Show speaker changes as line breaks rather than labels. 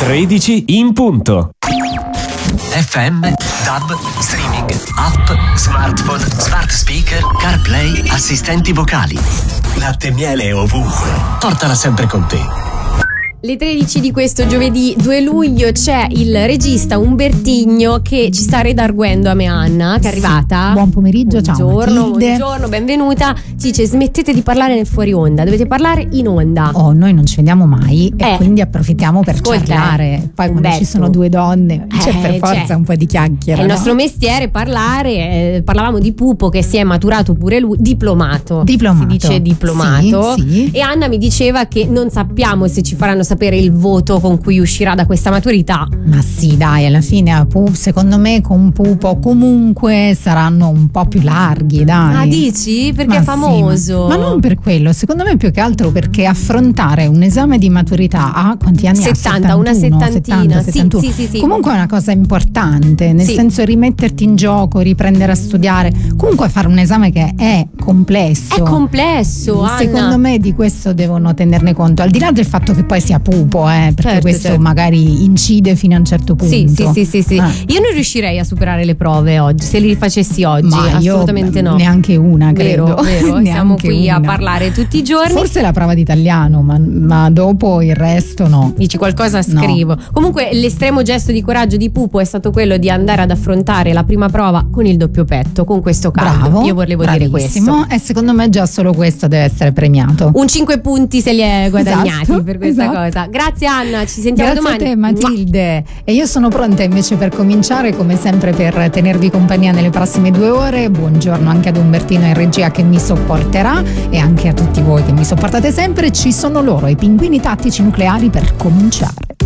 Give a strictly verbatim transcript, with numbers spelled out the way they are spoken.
tredici in punto.
F M, D A B, streaming, app, smartphone, smart speaker, CarPlay, assistenti vocali. Latte e miele ovunque. Portala sempre con te.
Le tredici di questo giovedì due luglio c'è il regista Umbertigno che ci sta redarguendo a me Anna, che è arrivata.
Sì, buon pomeriggio, ciao
buongiorno,
Matilde.
buongiorno, benvenuta. Ci dice: smettete di parlare nel fuori onda, dovete parlare in onda.
Oh, noi non ci vediamo mai e
Eh.
quindi approfittiamo per
Ascolta,
parlare. Poi quando
Umberto.
ci sono due donne c'è
Eh,
per forza
cioè,
un po' di chiacchiere.
È il
no?
nostro mestiere parlare. eh, parlavamo di Pupo che si è maturato pure lui, diplomato.
Diplomato.
Si dice diplomato.
Sì, sì.
E Anna mi diceva che non sappiamo se ci faranno sapere il voto con cui uscirà da questa maturità.
Ma sì, dai, alla fine a Pup, secondo me con Pupo comunque saranno un po' più larghi, dai.
Ah, dici? Perché
Ma
è
sì,
famoso.
ma, ma non per quello, secondo me più che altro perché affrontare un esame di maturità a quanti anni
settanta,
ha?
una
settantuno,
settantina.
settanta,
Sì,
settantuno.
sì, sì, sì.
Comunque è una cosa importante, nel
Sì.
senso rimetterti in gioco, riprendere a studiare, comunque fare un esame che è complesso.
È complesso, Anna.
Secondo me di questo devono tenerne conto, al di là del fatto che poi sia Pupo, eh, perché
Certo,
questo
certo.
magari incide fino a un certo punto.
Sì, sì, sì, sì, sì.
Ah.
Io non riuscirei a superare le prove oggi, se li rifacessi oggi,
Ma io
assolutamente no.
neanche una, credo.
Vero, vero. Siamo
Neanche
qui a
una.
parlare tutti i giorni.
Forse la prova d'italiano, ma, ma dopo il resto no.
Dici qualcosa,
No.
scrivo. Comunque l'estremo gesto di coraggio di Pupo è stato quello di andare ad affrontare la prima prova con il doppio petto, con questo caldo.
Bravo,
Io volevo dire
bravissimo.
questo.
E secondo me già solo questo deve essere premiato.
Un cinque punti se li è guadagnati
Esatto,
per questa
esatto.
cosa. Grazie Anna, ci sentiamo
Grazie
domani.
a te Matilde. E io sono pronta invece per cominciare come sempre per tenervi compagnia nelle prossime due ore. Buongiorno anche ad Umbertino in regia che mi sopporterà e anche a tutti voi che mi sopportate sempre. Ci sono loro, i pinguini tattici nucleari, per cominciare.